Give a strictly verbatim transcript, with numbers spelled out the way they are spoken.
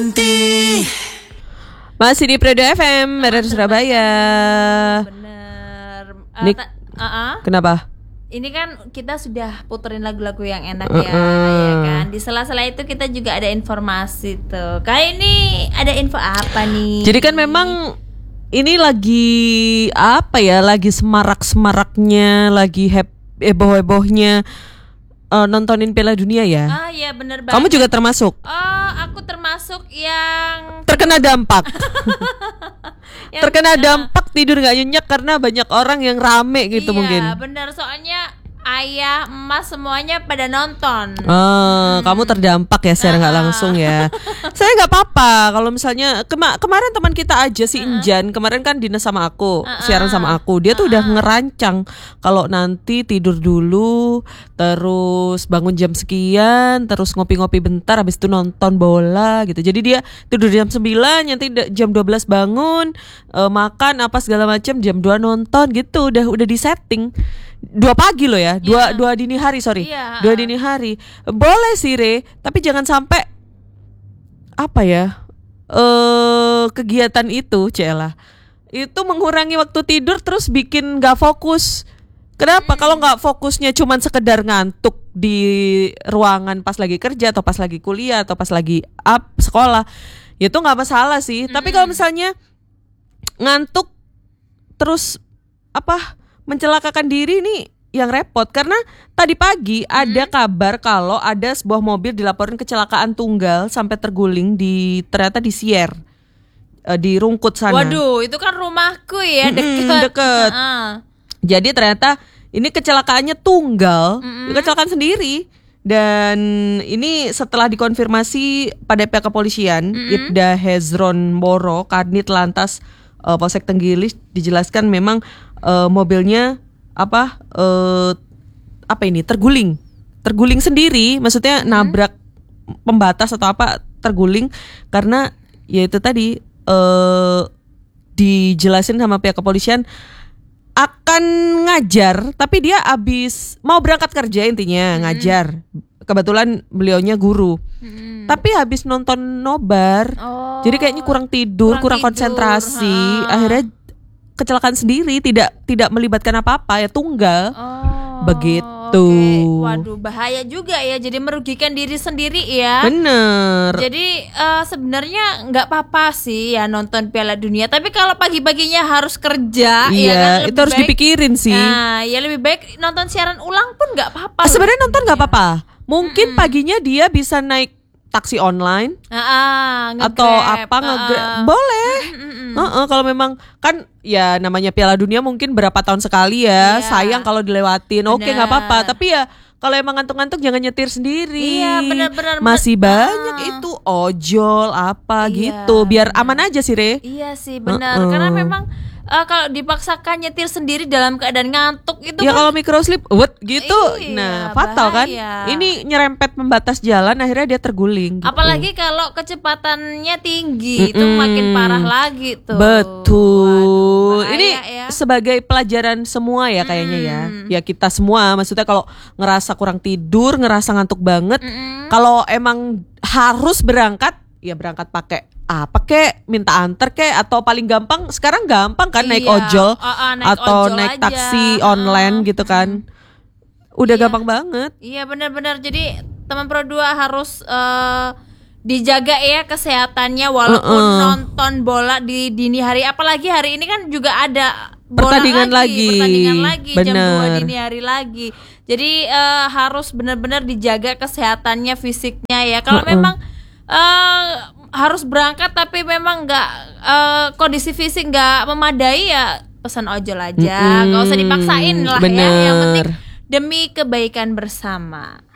Masih di Predo F M, Radio Surabaya. Bener. Uh, Nik, ta- uh-uh. kenapa? Ini kan kita sudah puterin lagu-lagu yang enak Uh-uh. ya, ya kan. Di sela-sela itu kita juga ada informasi tuh. Kayak ini ada info apa nih? Jadi kan memang ini lagi apa ya? Lagi semarak-semaraknya, lagi heboh-hebohnya uh, nontonin Piala Dunia ya. Ah iya bener banget. Kamu juga termasuk? Oh, aku termasuk yang terkena dampak. yang terkena kena- dampak tidur nggak nyenyak karena banyak orang yang rame gitu iya, mungkin. Iya bener, soalnya ayah, emas semuanya pada nonton. Oh, hmm. Kamu terdampak ya secara nggak Ah. langsung ya. Saya nggak apa-apa kalau misalnya kema- kemarin teman kita aja si Injan kemarin kan dinas sama aku, Uh-uh. siaran sama aku. Dia tuh udah ngerancang kalau nanti tidur dulu, terus bangun jam sekian, terus ngopi-ngopi bentar, habis itu nonton bola gitu. Jadi dia tidur jam sembilan, nanti da- jam dua belas bangun, eh, makan apa segala macam, jam dua nonton gitu. Udah udah disetting. Dua pagi loh ya, dua Iya. dua dini hari sorry, Iya. dua dini hari boleh sih Re, tapi jangan sampai apa ya eh kegiatan itu Cela itu mengurangi waktu tidur terus bikin nggak fokus. Kenapa? Kalau nggak fokusnya cuman sekedar ngantuk di ruangan pas lagi kerja atau pas lagi kuliah atau pas lagi up sekolah, itu nggak masalah sih. Tapi kalau misalnya ngantuk terus apa mencelakakan diri nih yang repot, karena tadi pagi ada kabar kalau ada sebuah mobil dilaporin kecelakaan tunggal sampai terguling di ternyata di Sier, eh, di Rungkut sana. Waduh, itu kan rumahku ya, Mm-mm, deket. deket. Heeh. Jadi ternyata ini kecelakaannya tunggal, Mm-mm. kecelakaan sendiri. Dan ini setelah dikonfirmasi pada pihak kepolisian, Ibda Hezron Boro, Kanit Lantas uh, Polsek Tenggilis, dijelaskan memang uh, mobilnya apa uh, apa ini terguling, terguling sendiri, maksudnya nabrak pembatas atau apa, terguling karena ya itu tadi uh, dijelasin sama pihak kepolisian akan ngajar, tapi dia abis mau berangkat kerja intinya hmm. ngajar. Kebetulan beliaunya guru, Hmm. tapi habis nonton nobar, Oh. jadi kayaknya kurang tidur, kurang, Kurang tidur, konsentrasi. ha. Akhirnya kecelakaan sendiri, tidak tidak melibatkan apa-apa ya, tunggal. Oh, Begitu. oke. Waduh, bahaya juga ya. Jadi merugikan diri sendiri ya. Bener. Jadi eh, sebenarnya nggak apa-apa sih ya nonton Piala Dunia. Tapi kalau pagi-paginya harus kerja, Iya, ya kan, itu harus baik- dipikirin sih. Nah, ya lebih baik nonton siaran ulang pun nggak apa-apa. Ah, sebenarnya loh nonton nggak sebenarnya. apa-apa. Mungkin paginya dia bisa naik taksi online. Ah, ah, Atau nge-grab, apa ah, nge-grab, ah. boleh. Mm-mm. Heeh, kalau memang kan ya namanya Piala Dunia mungkin berapa tahun sekali ya. Iya. Sayang kalau dilewatin. Oke, Benar. nggak apa-apa. Tapi ya kalau emang ngantuk-ngantuk jangan nyetir sendiri. Iya, benar-benar. Masih Ah. banyak itu ojol apa Iya, gitu. Biar aman aja sih, Re. Iya sih benar. Uh-uh. Karena memang eh, kalau dipaksakan nyetir sendiri dalam keadaan ngantuk itu Ya kan kalau microslip, wet gitu. Iya, Nah, fatal kan? bahaya. Ini nyerempet pembatas jalan akhirnya dia terguling. Gitu. apalagi kalau kecepatannya tinggi itu Mm-mm. makin parah lagi tuh. Betul. Waduh, Ini bahaya ya. sebagai pelajaran semua ya kayaknya ya. Ya kita semua, maksudnya kalau ngerasa kurang tidur, ngerasa ngantuk banget, Mm-mm. kalau emang harus berangkat, ya berangkat pakai apa kek, minta anter kek, atau paling gampang sekarang gampang kan naik Iya. ojol Oh, oh, naik atau ojol naik aja. taksi Uh-uh. online gitu kan. Udah Iya. gampang banget. Iya benar-benar. Jadi teman Pro dua harus eh, dijaga ya kesehatannya walaupun Uh-uh. nonton bola di dini hari. Apalagi hari ini kan juga ada bola Pertandingan lagi. pertandingan lagi jam Bener. dua dini hari lagi. Jadi eh, harus benar-benar dijaga kesehatannya, fisiknya ya. Kalau Uh-uh. memang eh, harus berangkat tapi memang nggak eh, kondisi fisik nggak memadai ya pesan ojol aja. Mm-mm. Nggak usah dipaksain lah ya. Yang Bener. penting demi kebaikan bersama.